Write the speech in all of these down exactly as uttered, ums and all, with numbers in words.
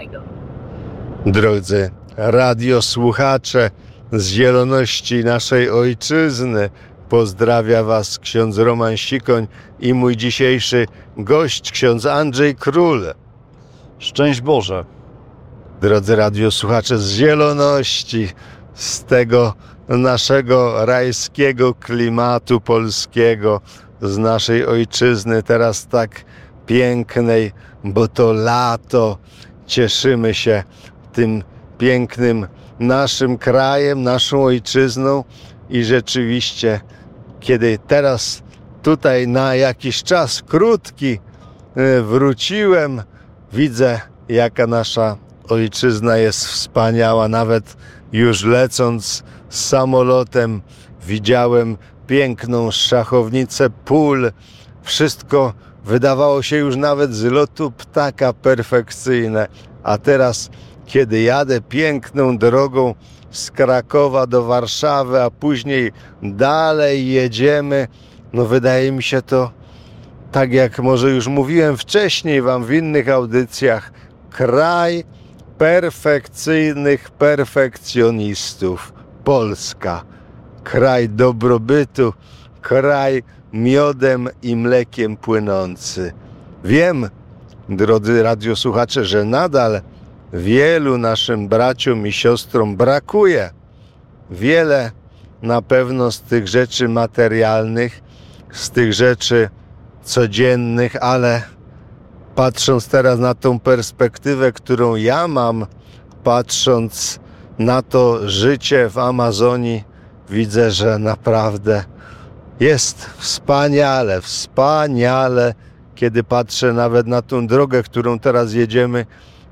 Wiecznego. Drodzy radiosłuchacze z zieloności naszej ojczyzny, pozdrawia Was ksiądz Roman Sikoń i mój dzisiejszy gość, ksiądz Andrzej Król. Szczęść Boże. Drodzy radiosłuchacze z zieloności, z tego naszego rajskiego klimatu polskiego, z naszej ojczyzny, teraz tak pięknej, bo to lato. Cieszymy się tym pięknym naszym krajem, naszą ojczyzną i rzeczywiście, kiedy teraz tutaj na jakiś czas krótki wróciłem, widzę, jaka nasza ojczyzna jest wspaniała. Nawet już lecąc z samolotem widziałem piękną szachownicę pól. Wszystko wydawało się już nawet z lotu ptaka perfekcyjne. A teraz, kiedy jadę piękną drogą z Krakowa do Warszawy, a później dalej jedziemy, no wydaje mi się to, tak jak może już mówiłem wcześniej Wam w innych audycjach, kraj perfekcyjnych perfekcjonistów. Polska. Kraj dobrobytu, kraj miodem i mlekiem płynący. Wiem, drodzy radiosłuchacze, że nadal wielu naszym braciom i siostrom brakuje. Wiele na pewno z tych rzeczy materialnych, z tych rzeczy codziennych, ale patrząc teraz na tą perspektywę, którą ja mam, patrząc na to życie w Amazonii, widzę, że naprawdę jest wspaniale, wspaniale, kiedy patrzę nawet na tą drogę, którą teraz jedziemy,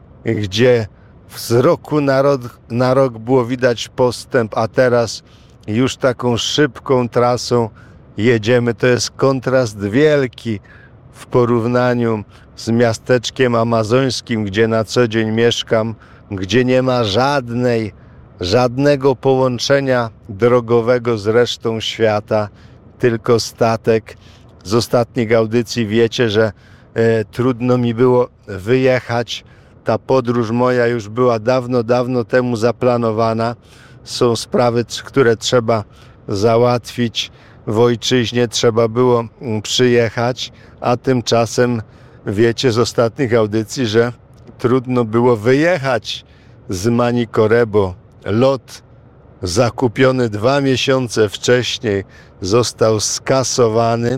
gdzie z roku na rok, na rok było widać postęp, a teraz już taką szybką trasą jedziemy. To jest kontrast wielki w porównaniu z miasteczkiem amazońskim, gdzie na co dzień mieszkam, gdzie nie ma żadnej, żadnego połączenia drogowego z resztą świata, tylko statek. Z ostatnich audycji wiecie, że e, trudno mi było wyjechać. Ta podróż moja już była dawno, dawno temu zaplanowana. Są sprawy, które trzeba załatwić w ojczyźnie, trzeba było przyjechać, a tymczasem wiecie z ostatnich audycji, że trudno było wyjechać z Manicorebo. Lot zakupiony dwa miesiące wcześniej został skasowany.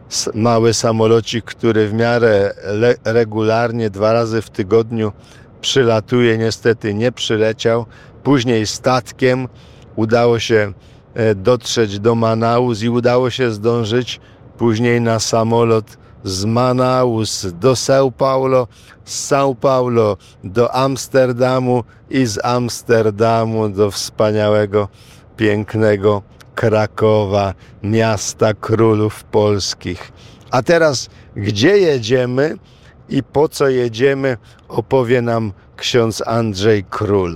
Mały samolocik, który w miarę regularnie dwa razy w tygodniu przylatuje, niestety nie przyleciał. Później statkiem udało się dotrzeć do Manaus i udało się zdążyć później na samolot z Manaus do São Paulo, z São Paulo do Amsterdamu i z Amsterdamu do wspaniałego, pięknego Krakowa, miasta królów polskich. A teraz, gdzie jedziemy i po co jedziemy, opowie nam ksiądz Andrzej Król.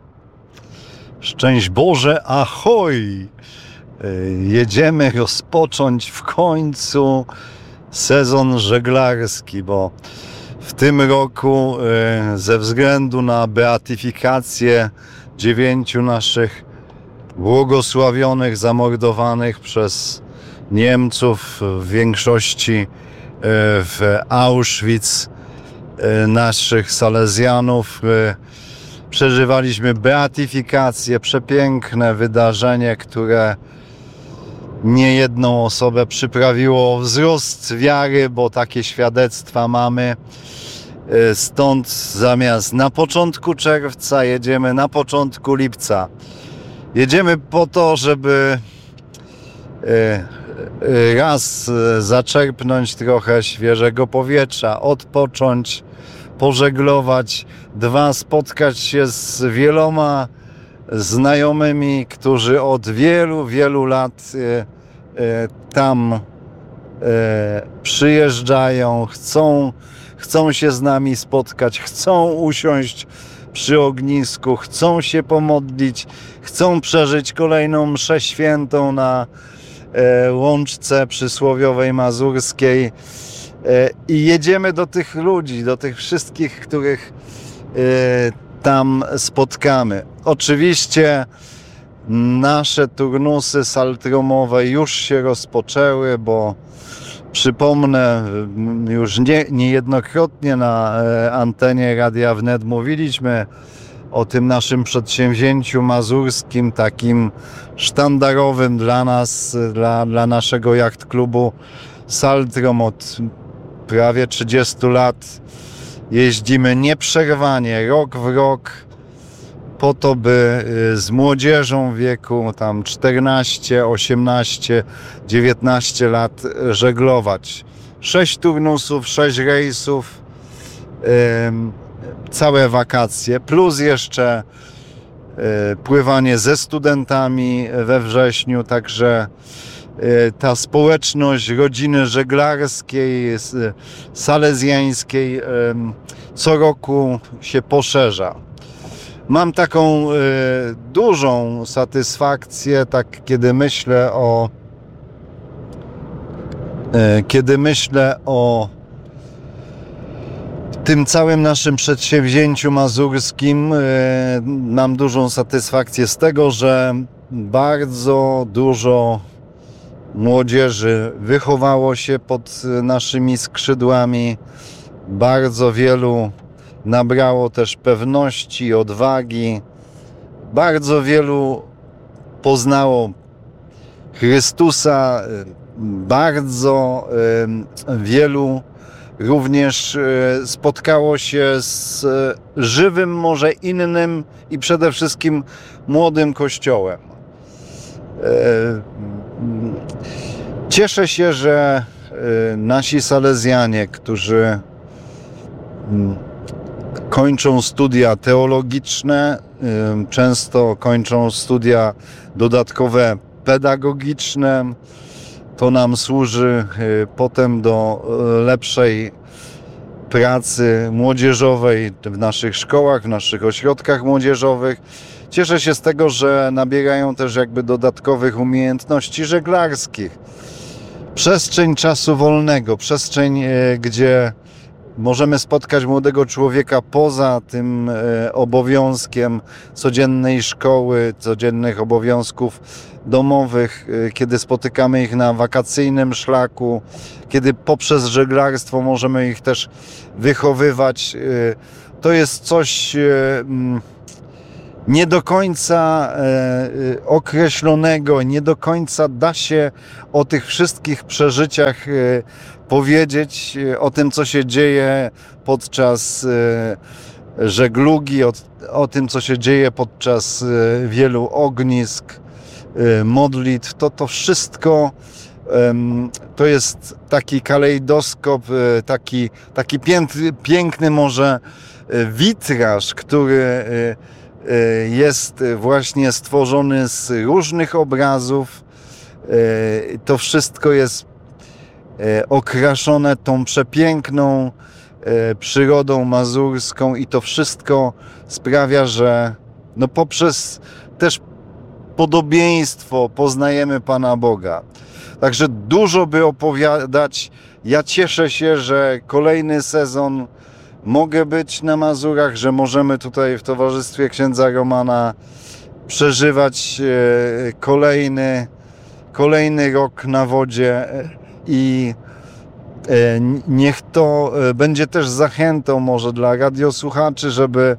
Szczęść Boże, ahoj! Jedziemy rozpocząć w końcu sezon żeglarski, bo w tym roku ze względu na beatyfikację dziewięciu naszych błogosławionych, zamordowanych przez Niemców, w większości w Auschwitz, naszych salezjanów, przeżywaliśmy beatyfikację, przepiękne wydarzenie, które niejedną osobę przyprawiło o wzrost wiary, bo takie świadectwa mamy. Stąd zamiast na początku czerwca jedziemy na początku lipca. Jedziemy po to, żeby raz zaczerpnąć trochę świeżego powietrza, odpocząć, pożeglować, dwa spotkać się z wieloma znajomymi, którzy od wielu, wielu lat tam przyjeżdżają, chcą, chcą się z nami spotkać, chcą usiąść przy ognisku, chcą się pomodlić, chcą przeżyć kolejną mszę świętą na łączce przysłowiowej mazurskiej. I jedziemy do tych ludzi, do tych wszystkich, których tam spotkamy. Oczywiście nasze turnusy saltromowe już się rozpoczęły, bo przypomnę, już nie, niejednokrotnie na antenie Radia Wnet mówiliśmy o tym naszym przedsięwzięciu mazurskim, takim sztandarowym dla nas, dla, dla naszego jachtklubu Saltrom. Od prawie trzydziestu lat jeździmy nieprzerwanie, rok w rok, po to, by z młodzieżą w wieku tam czternaście, osiemnaście, dziewiętnaście lat żeglować. Sześć turnusów, sześć rejsów, yy, całe wakacje, plus jeszcze yy, pływanie ze studentami we wrześniu, także yy, ta społeczność rodziny żeglarskiej, salezjańskiej yy, co roku się poszerza. Mam taką y, dużą satysfakcję, tak kiedy myślę o y, kiedy myślę o tym całym naszym przedsięwzięciu mazurskim. Y, mam dużą satysfakcję z tego, że bardzo dużo młodzieży wychowało się pod naszymi skrzydłami. Bardzo wielu nabrało też pewności, odwagi. Bardzo wielu poznało Chrystusa. Bardzo wielu również spotkało się z żywym, może innym i przede wszystkim młodym Kościołem. Cieszę się, że nasi salezjanie, którzy kończą studia teologiczne, często kończą studia dodatkowe pedagogiczne. To nam służy potem do lepszej pracy młodzieżowej w naszych szkołach, w naszych ośrodkach młodzieżowych. Cieszę się z tego, że nabierają też jakby dodatkowych umiejętności żeglarskich. Przestrzeń czasu wolnego, przestrzeń, gdzie możemy spotkać młodego człowieka poza tym obowiązkiem codziennej szkoły, codziennych obowiązków domowych, kiedy spotykamy ich na wakacyjnym szlaku, kiedy poprzez żeglarstwo możemy ich też wychowywać. To jest coś nie do końca określonego, nie do końca da się o tych wszystkich przeżyciach powiedzieć, o tym, co się dzieje podczas żeglugi, o, o tym, co się dzieje podczas wielu ognisk, modlitw. To, to wszystko to jest taki kalejdoskop, taki, taki piękny może witraż, który jest właśnie stworzony z różnych obrazów. To wszystko jest okraszone tą przepiękną przyrodą mazurską i to wszystko sprawia, że no poprzez też podobieństwo poznajemy Pana Boga. Także dużo by opowiadać. Ja cieszę się, że kolejny sezon mogę być na Mazurach, że możemy tutaj w towarzystwie księdza Romana przeżywać kolejny, kolejny rok na wodzie i niech to będzie też zachętą może dla radiosłuchaczy, żeby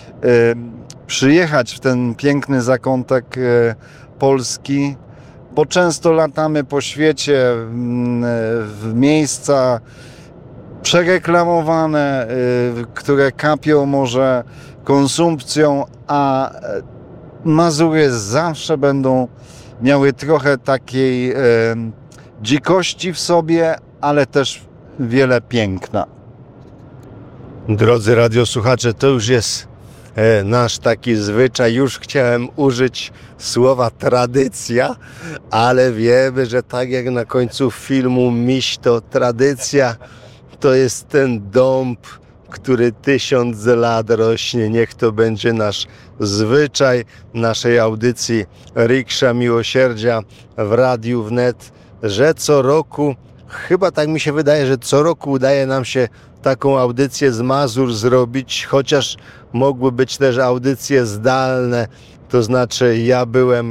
przyjechać w ten piękny zakątek Polski, bo często latamy po świecie w miejsca przereklamowane, które kapią może konsumpcją, a Mazury zawsze będą miały trochę takiej dzikości w sobie, ale też wiele piękna. Drodzy radiosłuchacze, to już jest e, nasz taki zwyczaj. Już chciałem użyć słowa tradycja, ale wiemy, że tak jak na końcu filmu Miś to tradycja, to jest ten dąb, który tysiąc lat rośnie. Niech to będzie nasz zwyczaj naszej audycji Riksza Miłosierdzia w Radiu Wnet, że co roku, chyba tak mi się wydaje, że co roku udaje nam się taką audycję z Mazur zrobić, chociaż mogły być też audycje zdalne, to znaczy ja byłem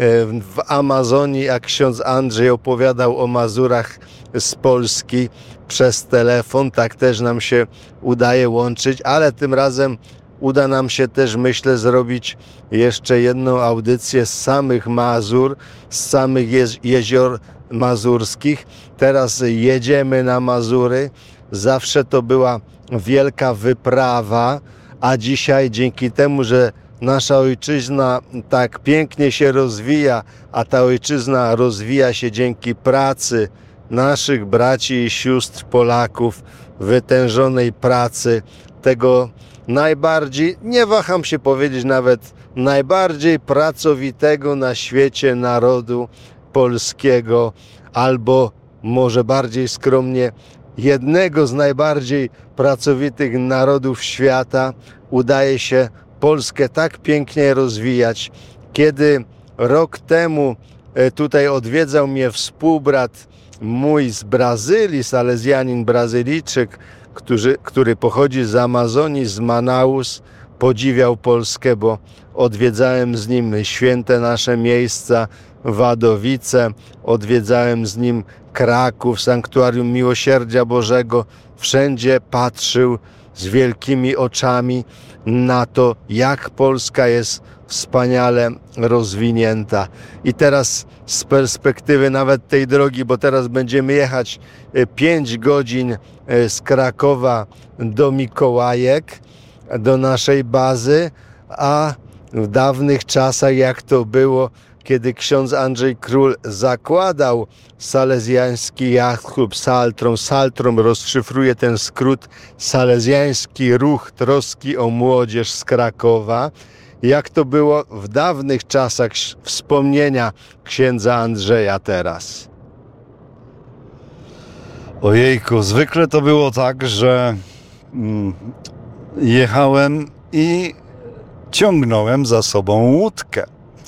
w Amazonii, a ksiądz Andrzej opowiadał o Mazurach z Polski przez telefon, tak też nam się udaje łączyć, ale tym razem uda nam się też, myślę, zrobić jeszcze jedną audycję z samych Mazur, z samych jez jezior mazurskich. Teraz jedziemy na Mazury. Zawsze to była wielka wyprawa, a dzisiaj dzięki temu, że nasza ojczyzna tak pięknie się rozwija, a ta ojczyzna rozwija się dzięki pracy naszych braci i sióstr Polaków, wytężonej pracy, tego najbardziej, nie waham się powiedzieć nawet, najbardziej pracowitego na świecie narodu polskiego, albo może bardziej skromnie, jednego z najbardziej pracowitych narodów świata. Udaje się Polskę tak pięknie rozwijać. Kiedy rok temu tutaj odwiedzał mnie współbrat mój z Brazylii, salezjanin Brazylijczyk, który, który pochodzi z Amazonii, z Manaus, podziwiał Polskę, bo odwiedzałem z nim święte nasze miejsca, Wadowice, odwiedzałem z nim Kraków, Sanktuarium Miłosierdzia Bożego. Wszędzie patrzył z wielkimi oczami na to, jak Polska jest wspaniale rozwinięta. I teraz z perspektywy nawet tej drogi, bo teraz będziemy jechać pięć godzin z Krakowa do Mikołajek, do naszej bazy, a w dawnych czasach, jak to było, kiedy ksiądz Andrzej Król zakładał salezjański jachtklub Saltrom. Saltrom rozszyfruje ten skrót, salezjański ruch troski o młodzież z Krakowa. Jak to było w dawnych czasach, wspomnienia księdza Andrzeja teraz? Ojejku, zwykle to było tak, że mm, jechałem i ciągnąłem za sobą łódkę,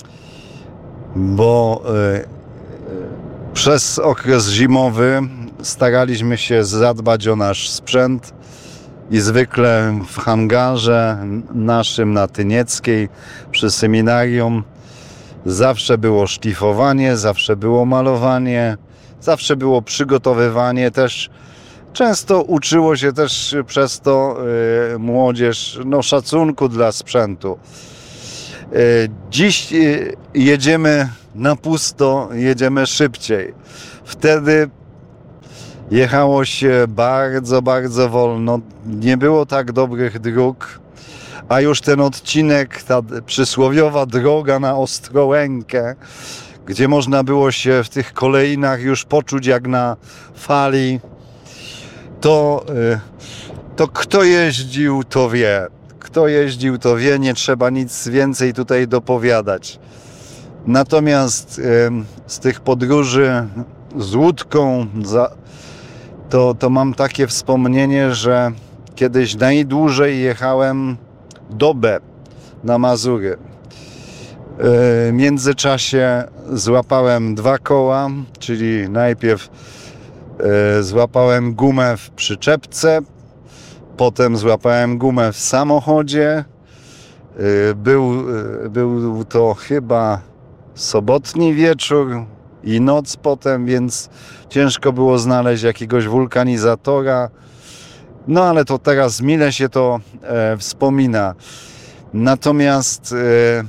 bo y, przez okres zimowy staraliśmy się zadbać o nasz sprzęt i zwykle w hangarze naszym na Tynieckiej przy seminarium zawsze było szlifowanie, zawsze było malowanie, zawsze było przygotowywanie też. Często uczyło się też przez to y, młodzież no, szacunku dla sprzętu. Y, dziś y, jedziemy na pusto, jedziemy szybciej. Wtedy jechało się bardzo, bardzo wolno. Nie było tak dobrych dróg, a już ten odcinek, ta przysłowiowa droga na Ostrołękę, gdzie można było się w tych kolejnach już poczuć jak na fali, to, to kto jeździł, to wie. Kto jeździł, to wie, nie trzeba nic więcej tutaj dopowiadać. Natomiast z tych podróży z łódką to, to mam takie wspomnienie, że kiedyś najdłużej jechałem dobę na Mazury. W międzyczasie złapałem dwa koła, czyli najpierw złapałem gumę w przyczepce, potem złapałem gumę w samochodzie. Był, był to chyba sobotni wieczór i noc potem, więc ciężko było znaleźć jakiegoś wulkanizatora. No ale to teraz mile się to e, wspomina. Natomiast e,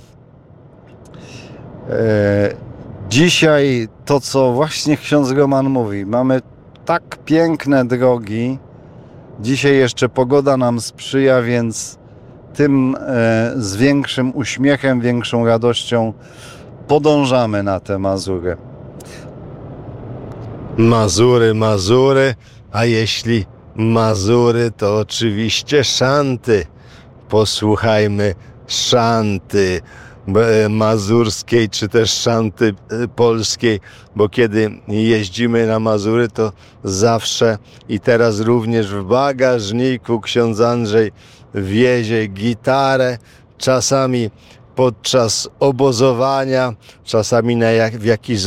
e, dzisiaj to, co właśnie ksiądz Roman mówi, mamy tak piękne drogi. Dzisiaj jeszcze pogoda nam sprzyja, więc tym e, z większym uśmiechem, większą radością podążamy na te Mazury. Mazury, Mazury, a jeśli Mazury, to oczywiście szanty. Posłuchajmy szanty mazurskiej, czy też szanty polskiej, bo kiedy jeździmy na Mazury, to zawsze i teraz również w bagażniku ksiądz Andrzej wiezie gitarę, czasami podczas obozowania, czasami na jak, w jakichś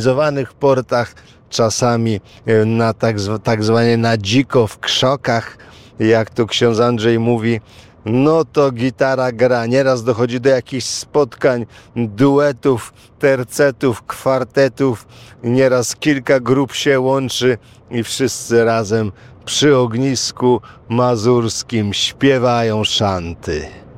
zorganizowanych portach, czasami na tak, tak zwane na dziko w krzokach, jak to ksiądz Andrzej mówi, no to gitara gra. Nieraz dochodzi do jakichś spotkań, duetów, tercetów, kwartetów. Nieraz kilka grup się łączy i wszyscy razem przy ognisku mazurskim śpiewają szanty.